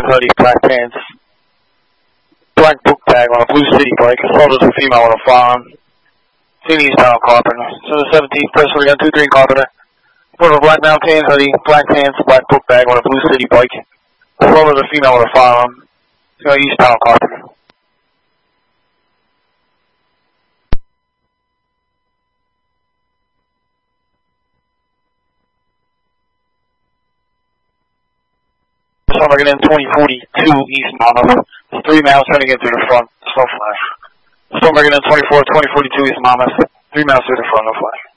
hoodie, black pants, black book bag on a blue city bike. Assaulted a female on a firearm. Seen eastbound Carpenter. So the 17th person, we got 2-3 Carpenter. Put a black mountain hoodie, black pants, black book bag on a blue city bike. Assaulted a female on a firearm. So eastbound Carpenter. Stormbergen in 2042 eastbound. 3 miles trying to get through the front. Slow flash. Stormbergen in 2042 east Monmouth. 3 miles through the front, no flash.